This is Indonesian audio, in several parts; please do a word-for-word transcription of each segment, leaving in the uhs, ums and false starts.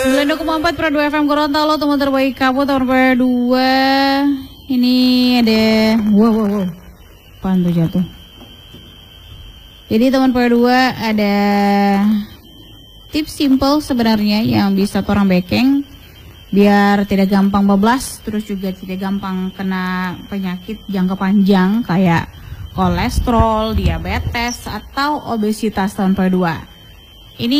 sembilan koma empat Pro dua F M Gorontalo, teman terbaik kamu, teman Pro dua. Ini ada, wow wow wow, apaan tuh jatuh. Jadi teman Pro dua ada tips simple sebenarnya yang bisa orang backing biar tidak gampang bablas, terus juga tidak gampang kena penyakit jangka panjang kayak kolesterol, diabetes, atau obesitas tahun Pro dua. Ini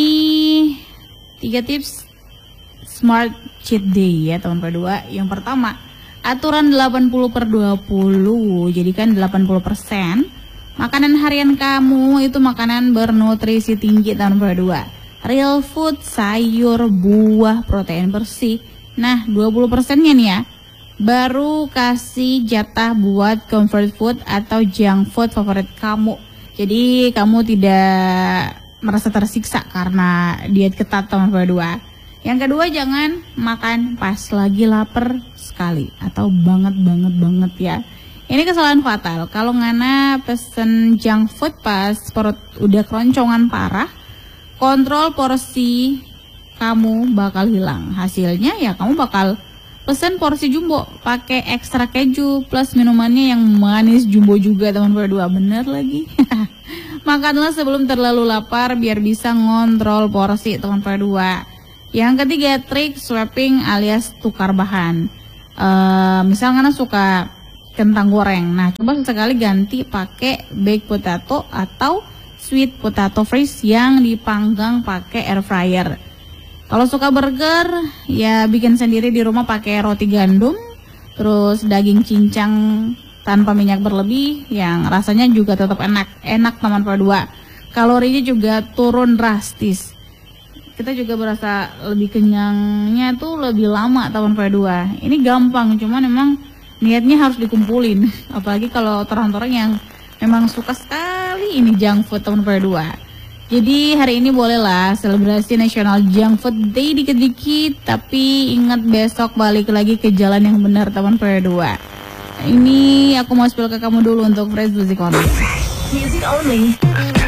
tiga tips smart cheat day ya tahun Pro dua. Yang pertama, aturan delapan puluh per dua puluh. Jadikan delapan puluh persen makanan harian kamu itu makanan bernutrisi tinggi tahun Pro dua. Real food, sayur, buah, protein bersih. Nah, dua puluh persennya nih ya. Baru kasih jatah buat comfort food atau junk food favorit kamu. Jadi kamu tidak merasa tersiksa karena diet ketat tahun Pro dua. Yang kedua, jangan makan pas lagi lapar sekali atau banget banget banget ya. Ini kesalahan fatal. Kalau ngana pesen junk food pas perut udah keroncongan parah, kontrol porsi kamu bakal hilang. Hasilnya ya kamu bakal pesen porsi jumbo pakai ekstra keju plus minumannya yang manis jumbo juga teman Pro dua. Bener lagi. Makanlah sebelum terlalu lapar biar bisa ngontrol porsi teman Pro dua. Yang ketiga, trik swapping alias tukar bahan. Uh, misalnya suka kentang goreng, nah coba sekali ganti pakai baked potato atau sweet potato fries yang dipanggang pakai air fryer. Kalau suka burger, ya bikin sendiri di rumah pakai roti gandum, terus daging cincang tanpa minyak berlebih, yang rasanya juga tetap enak, enak teman Pro dua. Kalorinya juga turun drastis. Kita juga berasa lebih kenyangnya tuh lebih lama teman Pro dua. Ini gampang, cuman memang niatnya harus dikumpulin. Apalagi kalau orang-orang yang memang suka sekali ini junk food teman Pro dua. Jadi hari ini bolehlah selebrasi National Junk Food Day dikit-dikit, tapi ingat besok balik lagi ke jalan yang benar teman Pro dua. Ini aku mau spill ke kamu dulu untuk Fresh Music Only. Music Only.